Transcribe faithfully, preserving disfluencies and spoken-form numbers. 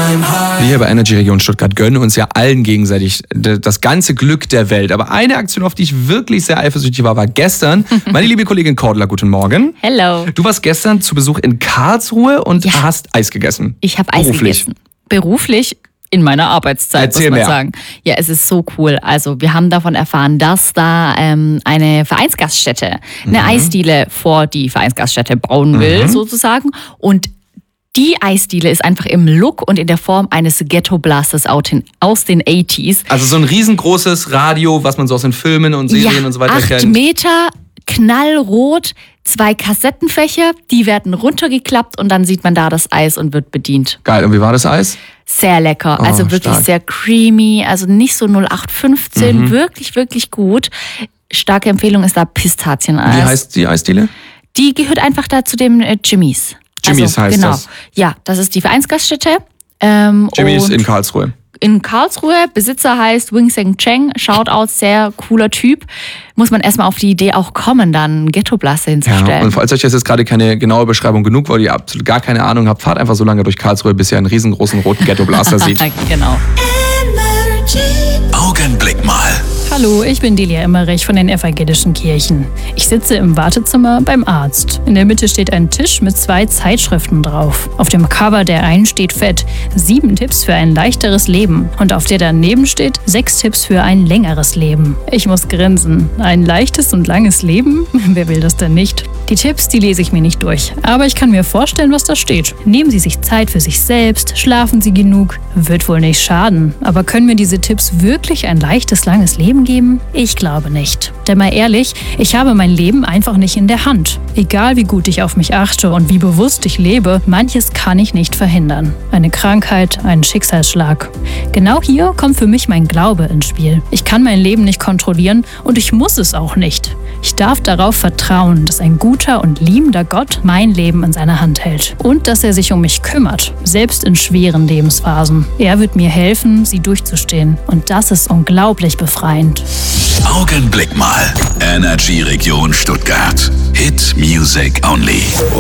Wir hier bei Energy Region Stuttgart gönnen uns ja allen gegenseitig das ganze Glück der Welt. Aber eine Aktion, auf die ich wirklich sehr eifersüchtig war, war gestern. Meine liebe Kollegin Cordula, guten Morgen. Hello. Du warst gestern zu Besuch in Karlsruhe und ja. hast Eis gegessen. Ich habe Eis Beruflich. gegessen. Beruflich in meiner Arbeitszeit, Erzähl muss man mehr. sagen. Ja, es ist so cool. Also wir haben davon erfahren, dass da ähm, eine Vereinsgaststätte, eine Mhm. Eisdiele vor die Vereinsgaststätte bauen will, Mhm. sozusagen. Und die Eisdiele ist einfach im Look und in der Form eines Ghetto-Blasters aus den achtziger. Also so ein riesengroßes Radio, was man so aus den Filmen und Serien Ja, und so weiter acht kennt. Meter, knallrot, zwei Kassettenfächer, die werden runtergeklappt und dann sieht man da das Eis und wird bedient. Geil, und wie war das Eis? Sehr lecker, Oh, also wirklich stark. sehr creamy, also nicht so null acht fünfzehn, Mhm. wirklich, wirklich gut. Starke Empfehlung ist da Pistazieneis. Wie heißt die Eisdiele? Die gehört einfach da zu dem äh, Jimmys. Jimmys also, heißt genau. das. Ja, das ist die Vereinsgaststätte. Ähm, Jimmys und in Karlsruhe. in Karlsruhe. Besitzer heißt Wing Seng Cheng. Shoutout, sehr cooler Typ. Muss man erstmal auf die Idee auch kommen, dann einen Ghetto-Blaster hinzustellen. Ja, und falls euch das jetzt gerade keine genaue Beschreibung genug war, weil ihr absolut gar keine Ahnung habt, fahrt einfach so lange durch Karlsruhe, bis ihr einen riesengroßen roten Ghetto-Blaster seht. Genau. Augenblick mal. Hallo, ich bin Delia Emmerich von den Evangelischen Kirchen. Ich sitze im Wartezimmer beim Arzt. In der Mitte steht ein Tisch mit zwei Zeitschriften drauf. Auf dem Cover der einen steht fett sieben Tipps für ein leichteres Leben und auf der daneben steht sechs Tipps für ein längeres Leben. Ich muss grinsen. Ein leichtes und langes Leben? Wer will das denn nicht? Die Tipps, die lese ich mir nicht durch, aber ich kann mir vorstellen, was da steht. Nehmen Sie sich Zeit für sich selbst, schlafen Sie genug, wird wohl nicht schaden. Aber können mir diese Tipps wirklich ein leichtes, langes Leben geben? Ich glaube nicht. Denn mal ehrlich, ich habe mein Leben einfach nicht in der Hand. Egal wie gut ich auf mich achte und wie bewusst ich lebe, manches kann ich nicht verhindern. Eine Krankheit, ein Schicksalsschlag. Genau hier kommt für mich mein Glaube ins Spiel. Ich kann mein Leben nicht kontrollieren und ich muss es auch nicht. Ich darf darauf vertrauen, dass ein guter und liebender Gott mein Leben in seiner Hand hält. Und dass er sich um mich kümmert, selbst in schweren Lebensphasen. Er wird mir helfen, sie durchzustehen. Und das ist unglaublich befreiend. Augenblick mal. Energy Region Stuttgart. Hit Music Only.